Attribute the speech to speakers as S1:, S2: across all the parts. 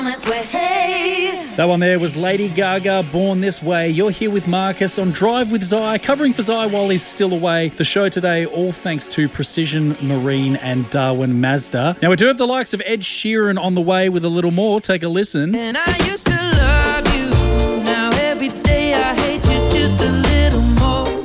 S1: That one there was Lady Gaga, Born This Way. You're here with Marcus on Drive with Zai, covering for Zai while he's still away. The show today, all thanks to Precision Marine and Darwin Mazda. Now, we do have the likes of Ed Sheeran on the way with a little more. Take a listen.
S2: And I used to love you. Now every day I hate you just a little more.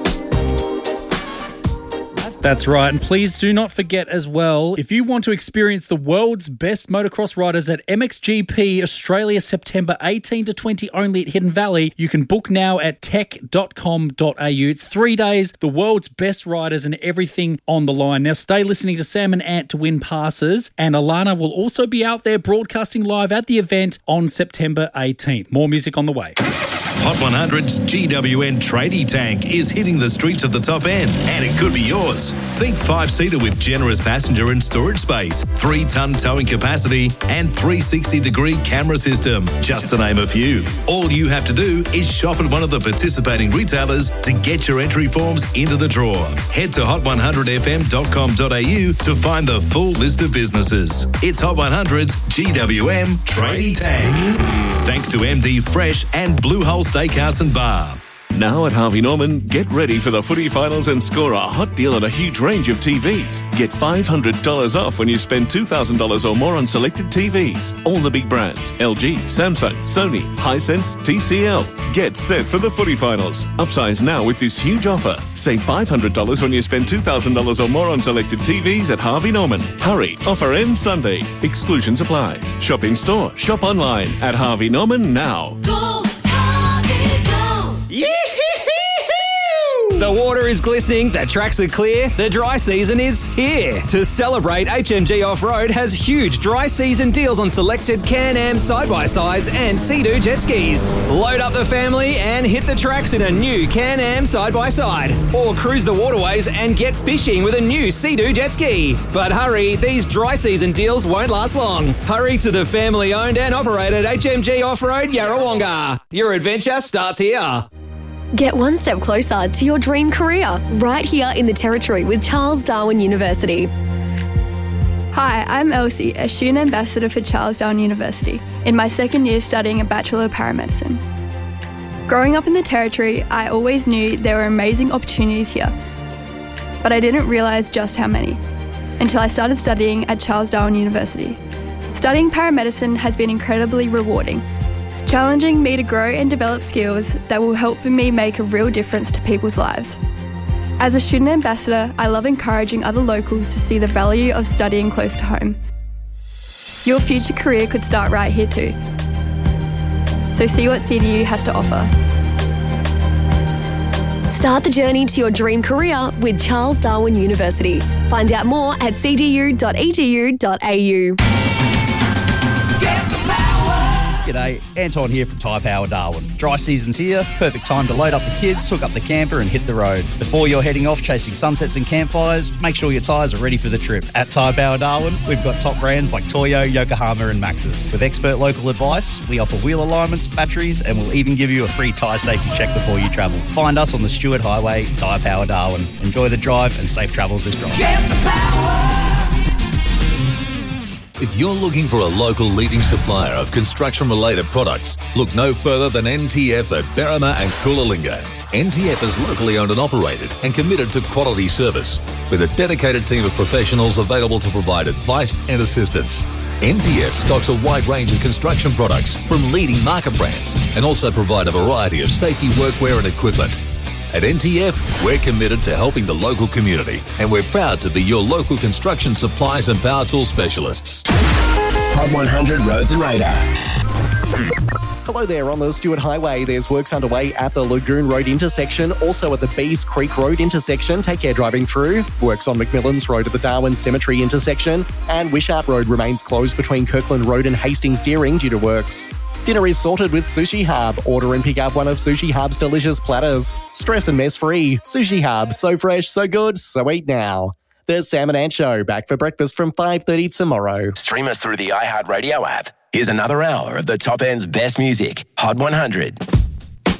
S1: That's right, and please do not forget as well, if you want to experience the world's best motocross riders at MXGP Australia September 18 to 20 only at Hidden Valley, you can book now at tech.com.au. It's 3 days, the world's best riders and everything on the line. Now stay listening to Sam and Ant to win passes, and Alana will also be out there broadcasting live at the event on September 18th. More music on the way.
S3: Hot 100's GWN Tradie Tank is hitting the streets of the top end, and it could be yours. Think 5-seater with generous passenger and storage space, 3-ton towing capacity, and 360-degree camera system, just to name a few. All you have to do is shop at one of the participating retailers to get your entry forms into the draw. Head to hot100fm.com.au to find the full list of businesses. It's Hot 100's GWM Tradie Tank. Thanks to MD Fresh and Blue Hole Steakhouse and Bar.
S4: Now at Harvey Norman, get ready for the footy finals and score a hot deal on a huge range of TVs. Get $500 off when you spend $2,000 or more on selected TVs. All the big brands, LG, Samsung, Sony, Hisense, TCL. Get set for the footy finals. Upsize now with this huge offer. Save $500 when you spend $2,000 or more on selected TVs at Harvey Norman. Hurry, offer ends Sunday. Exclusions apply. Shop in store, shop online at Harvey Norman now.
S5: The water is glistening, the tracks are clear, the dry season is here. To celebrate, HMG Off-Road has huge dry season deals on selected Can-Am side-by-sides and Sea-Doo jet skis. Load up the family and hit the tracks in a new Can-Am side-by-side. Or cruise the waterways and get fishing with a new Sea-Doo jet ski. But hurry, these dry season deals won't last long. Hurry to the family-owned and operated HMG Off-Road Yarrawonga. Your adventure starts here.
S6: Get one step closer to your dream career right here in the Territory with Charles Darwin University.
S7: Hi, I'm Elsie, a student ambassador for Charles Darwin University, in my second year studying a Bachelor of Paramedicine. Growing up in the Territory, I always knew there were amazing opportunities here, but I didn't realise just how many until I started studying at Charles Darwin University. Studying paramedicine has been incredibly rewarding, challenging me to grow and develop skills that will help me make a real difference to people's lives. As a student ambassador, I love encouraging other locals to see the value of studying close to home. Your future career could start right here too. So see what CDU has to offer.
S6: Start the journey to your dream career with Charles Darwin University. Find out more at cdu.edu.au.
S8: G'day, Anton here from Tyre Power Darwin. Dry season's here, perfect time to load up the kids, hook up the camper and hit the road. Before you're heading off chasing sunsets and campfires, make sure your tyres are ready for the trip. At Tyre Power Darwin, we've got top brands like Toyo, Yokohama and Maxxis. With expert local advice, we offer wheel alignments, batteries and we'll even give you a free tyre safety check before you travel. Find us on the Stewart Highway, Tyre Power Darwin. Enjoy the drive and safe travels this drive.
S2: Get the power!
S9: If you're looking for a local leading supplier of construction-related products, look no further than NTF at Berrima and Coolalingga. NTF is locally owned and operated and committed to quality service, with a dedicated team of professionals available to provide advice and assistance. NTF stocks a wide range of construction products from leading market brands and also provide a variety of safety workwear and equipment. At NTF, we're committed to helping the local community, and we're proud to be your local construction supplies and power tool specialists.
S10: Hot 100 Roads and Radar.
S11: Hello there, on the Stewart Highway, there's works underway at the Lagoon Road intersection, also at the Bees Creek Road intersection. Take care driving through. Works on McMillan's Road at the Darwin Cemetery intersection, and Wishart Road remains closed between Kirkland Road and Hastings Deering due to works. Dinner is sorted with Sushi Hub. Order and pick up one of Sushi Hub's delicious platters. Stress and mess free. Sushi Hub, so fresh, so good, so eat now. The Sam and Ant Show, back for breakfast from 5:30 tomorrow.
S10: Stream us through the iHeartRadio app. Here's another hour of the top end's best music. Hot 100.